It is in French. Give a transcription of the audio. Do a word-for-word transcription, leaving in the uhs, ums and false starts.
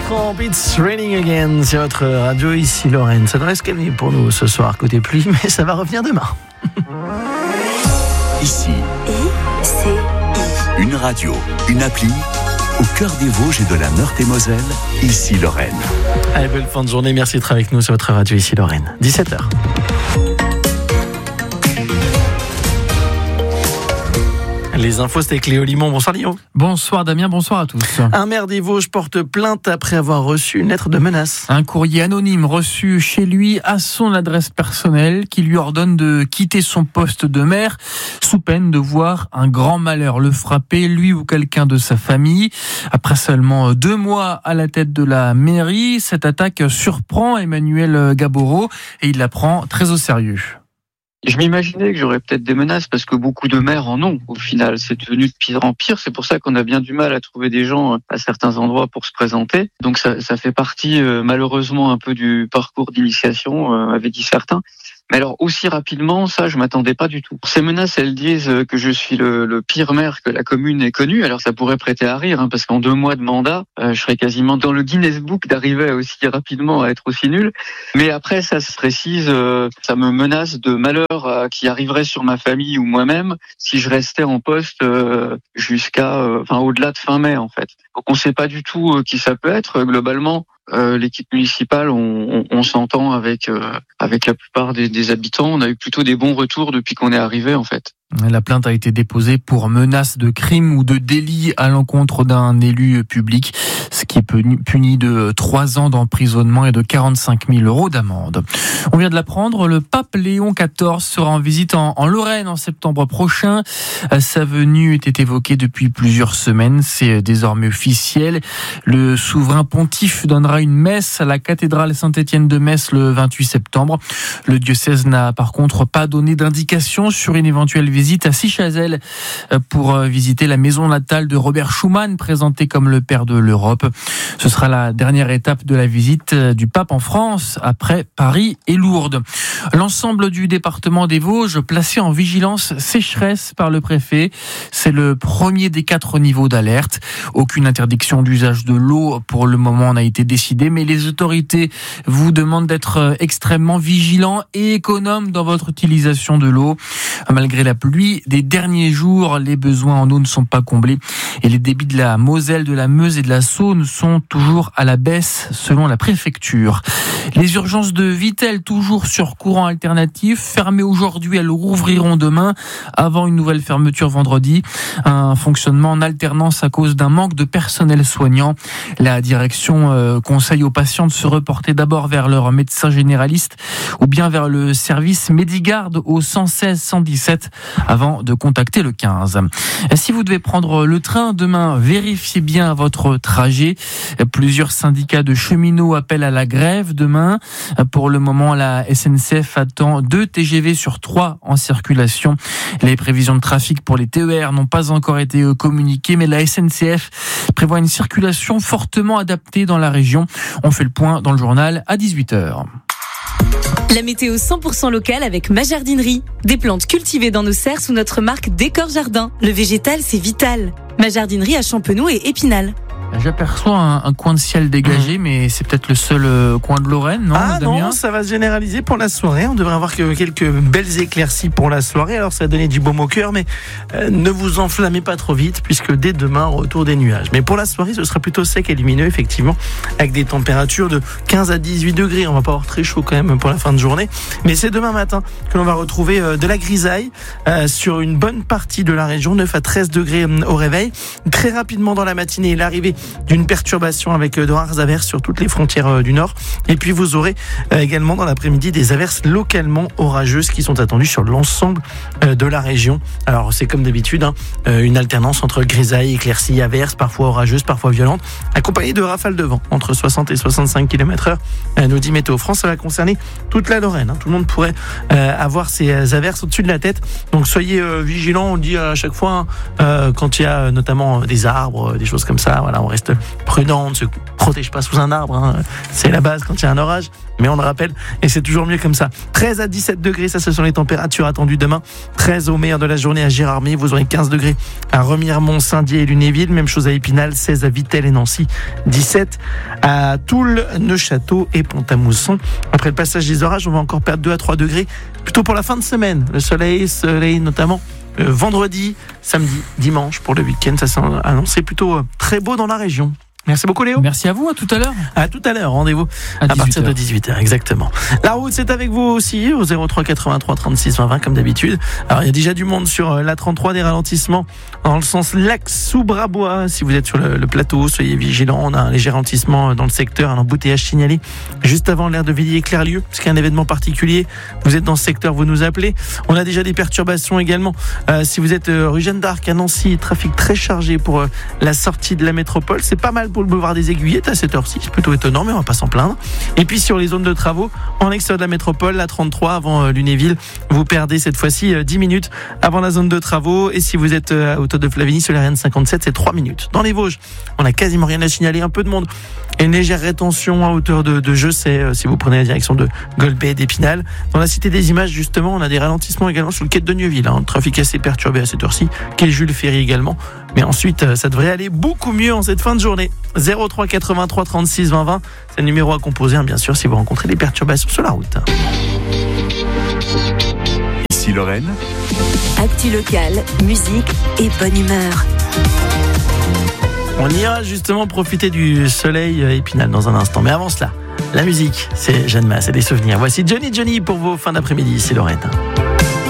Cramp, It's Raining Again sur votre radio, ici Lorraine. Ça devrait se calmer pour nous ce soir côté pluie, mais ça va revenir demain. Ici, I C I. une radio, une appli, au cœur des Vosges et de la Meurthe-et-Moselle, ici Lorraine. Allez, belle fin de journée, merci d'être avec nous sur votre radio, ici Lorraine. dix-sept heures. Les infos, c'était avec Léo Limon. Bonsoir Léo. Bonsoir Damien, bonsoir à tous. Un maire des Vosges porte plainte après avoir reçu une lettre de menace. Un courrier anonyme reçu chez lui à son adresse personnelle qui lui ordonne de quitter son poste de maire sous peine de voir un grand malheur le frapper, lui ou quelqu'un de sa famille. Après seulement deux mois à la tête de la mairie, cette attaque surprend Emmanuel Gaboreau et il la prend très au sérieux. Je m'imaginais que j'aurais peut-être des menaces parce que beaucoup de maires en ont au final. C'est devenu de pire en pire. C'est pour ça qu'on a bien du mal à trouver des gens à certains endroits pour se présenter. Donc ça, ça fait partie euh, malheureusement un peu du parcours d'initiation, euh, avaient dit certains. Mais alors aussi rapidement, ça je m'attendais pas du tout. Ces menaces, elles disent que je suis le, le pire maire que la commune ait connu. Alors ça pourrait prêter à rire, hein, parce qu'en deux mois de mandat, euh, je serais quasiment dans le Guinness Book d'arriver aussi rapidement à être aussi nul. Mais après, ça se précise, euh, ça me menace de malheur euh, qui arriverait sur ma famille ou moi-même si je restais en poste euh, jusqu'à, euh, enfin au-delà de fin mai en fait. Donc on sait pas du tout euh, qui ça peut être. Globalement, Euh, l'équipe municipale, on, on, on s'entend avec euh, avec la plupart des, des habitants. On a eu plutôt des bons retours depuis qu'on est arrivé, en fait. La plainte a été déposée pour menace de crime ou de délit à l'encontre d'un élu public, ce qui est puni de trois ans d'emprisonnement et de quarante-cinq mille euros d'amende. On vient de l'apprendre, le pape Léon quatorze sera en visite en, en Lorraine en septembre prochain. Sa venue était évoquée depuis plusieurs semaines, c'est désormais officiel. Le souverain pontife donnera une messe à la cathédrale Saint-Étienne de Metz le vingt-huit septembre. Le diocèse n'a par contre pas donné d'indication sur une éventuelle visite visite à Sichazel pour visiter la maison natale de Robert Schuman, présenté comme le père de l'Europe. Ce sera la dernière étape de la visite du pape en France, après Paris et Lourdes. L'ensemble du département des Vosges placé en vigilance sécheresse par le préfet. C'est le premier des quatre niveaux d'alerte. Aucune interdiction d'usage de l'eau pour le moment n'a été décidée, mais les autorités vous demandent d'être extrêmement vigilants et économes dans votre utilisation de l'eau. Malgré la pluie des derniers jours, les besoins en eau ne sont pas comblés et les débits de la Moselle, de la Meuse et de la Saône sont toujours à la baisse selon la préfecture. Les urgences de Vittel toujours sur courant alternatif, fermées aujourd'hui, elles rouvriront demain avant une nouvelle fermeture vendredi. Un fonctionnement en alternance à cause d'un manque de personnel soignant. La direction euh, conseille aux patients de se reporter d'abord vers leur médecin généraliste ou bien vers le service Médigarde au cent seize cent dix-sept avant de contacter le quinze. Si vous devez prendre le train demain, vérifiez bien votre trajet. Plusieurs syndicats de cheminots appellent à la grève demain. Pour le moment, la S N C F attend deux T G V sur trois en circulation. Les prévisions de trafic pour les T E R n'ont pas encore été communiquées, mais la S N C F prévoit une circulation fortement adaptée dans la région. On fait le point dans le journal à dix-huit heures. La météo cent pour cent locale avec ma jardinerie. Des plantes cultivées dans nos serres sous notre marque Décor Jardin. Le végétal, c'est vital. Ma jardinerie à Champenoux et Épinal. J'aperçois un, un coin de ciel dégagé, mmh. mais c'est peut-être le seul euh, coin de Lorraine, non, Ah Damien ? non, ça va se généraliser pour la soirée. On devrait avoir que quelques belles éclaircies pour la soirée. Alors ça va donner du baume au cœur, mais euh, ne vous enflammez pas trop vite, puisque dès demain, retour des nuages. Mais pour la soirée, ce sera plutôt sec et lumineux, effectivement, avec des températures de quinze à dix-huit degrés. On va pas avoir très chaud quand même pour la fin de journée. Mais c'est demain matin que l'on va retrouver euh, de la grisaille euh, sur une bonne partie de la région, neuf à treize degrés euh, au réveil. Très rapidement dans la matinée, l'arrivée d'une perturbation avec de rares averses sur toutes les frontières du nord. Et puis vous aurez également dans l'après-midi des averses localement orageuses qui sont attendues sur l'ensemble de la région. Alors c'est comme d'habitude, hein, une alternance entre grisailles, éclaircies, averses, parfois orageuses, parfois violentes, accompagnées de rafales de vent entre soixante et soixante-cinq kilomètres heure, nous dit Météo France. Ça va concerner toute la Lorraine. Hein. Tout le monde pourrait euh, avoir ces averses au-dessus de la tête. Donc soyez euh, vigilants, on le dit à chaque fois, hein, euh, quand il y a notamment des arbres, des choses comme ça, voilà, on reste prudent, on ne se protège pas sous un arbre, hein. C'est la base quand il y a un orage. mais on le rappelle, et c'est toujours mieux comme ça. treize à dix-sept degrés, ça ce sont les températures attendues demain. treize au meilleur de la journée à Gérardmer, vous aurez quinze degrés à Remiremont, Saint-Dié et Lunéville, même chose à Épinal, seize à Vittel et Nancy, dix-sept à Toul, Neufchâteau et Pont-à-Mousson. Après le passage des orages, on va encore perdre deux à trois degrés, plutôt pour la fin de semaine. Le soleil, soleil notamment euh, vendredi, samedi, dimanche pour le week-end, ça s'est annoncé plutôt euh, très beau dans la région. Merci beaucoup Léo. Merci à vous, à tout à l'heure. À tout à l'heure, rendez-vous à, à partir de dix-huit heures, exactement. La route, c'est avec vous aussi, au zéro trois quatre-vingt-trois trente-six vingt comme d'habitude. Alors, il y a déjà du monde sur la trente-trois, des ralentissements dans le sens Lac-sous-Brabois. Si vous êtes sur le, le plateau, soyez vigilants. On a un léger ralentissement dans le secteur, un embouteillage signalé juste avant l'aire de Villiers-Clairlieu, parce qu'il y a un événement particulier. Vous êtes dans ce secteur, vous nous appelez. On a déjà des perturbations également. Euh, si vous êtes euh, rue Jeanne d'Arc à Nancy, trafic très chargé pour euh, la sortie de la métropole. C'est pas mal pour le boulevard des Aiguillettes à cette heure-ci, c'est plutôt étonnant, mais on va pas s'en plaindre. Et puis sur les zones de travaux, en extérieur de la métropole, la trente-trois avant euh, Lunéville, vous perdez cette fois-ci euh, dix minutes avant la zone de travaux. Et si vous êtes euh, à hauteur de Flavigny sur la R N cinquante-sept, c'est trois minutes. Dans les Vosges, on a quasiment rien à signaler, un peu de monde. Et une légère rétention à hauteur de, de Jessé, euh, si vous prenez la direction de Golbet et d'Épinal. Dans la Cité des Images, justement, on a des ralentissements également sur le quai de Nieuville. Hein, un trafic assez perturbé à cette heure-ci, quai Jules Ferry également. Mais ensuite, euh, ça devrait aller beaucoup mieux en cette fin de journée. zéro trois quatre-vingt-trois trente-six vingt vingt, c'est le numéro à composer, hein, bien sûr, si vous rencontrez des perturbations sur la route. Ici Lorraine. Actu locale, musique et bonne humeur. On ira justement profiter du soleil à Épinal dans un instant. Mais avant cela, la musique, c'est Jeanne Masse et des souvenirs. Voici Johnny Johnny pour vos fins d'après-midi, c'est Lorraine.